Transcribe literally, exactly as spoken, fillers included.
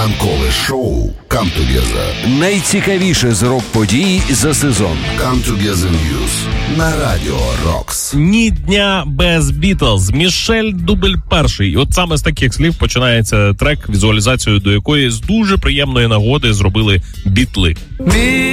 Ранкове шоу Come Together. Найцікавіше з рок-подій за сезон. Come Together News на Радіо Рокс. Ні дня без Бітлз. Мішель дубль перший. І от саме з таких слів починається трек, візуалізацію до якої з дуже приємної нагоди зробили Бітли.